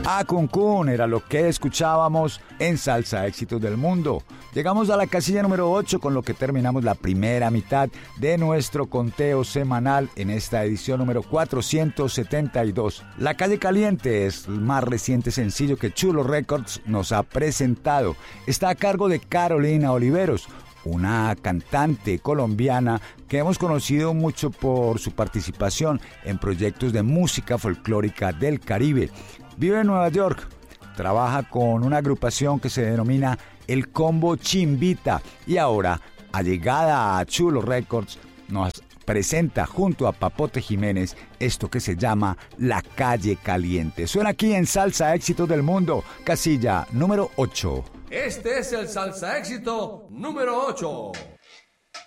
Kun era lo que escuchábamos en Salsa Éxitos del Mundo. Llegamos a la casilla número 8, con lo que terminamos la primera mitad de nuestro conteo semanal en esta edición número 472. La Calle Caliente es el más reciente sencillo que Chulo Records nos ha presentado. Está a cargo de Carolina Oliveros, una cantante colombiana que hemos conocido mucho por su participación en proyectos de música folclórica del Caribe. Vive en Nueva York, trabaja con una agrupación que se denomina El Combo Chimbita y ahora, allegada a Chulo Records, nos presenta junto a Papote Jiménez esto que se llama La Calle Caliente. Suena aquí en Salsa Éxitos del Mundo, casilla número 8. Este es el Salsa Éxito número 8.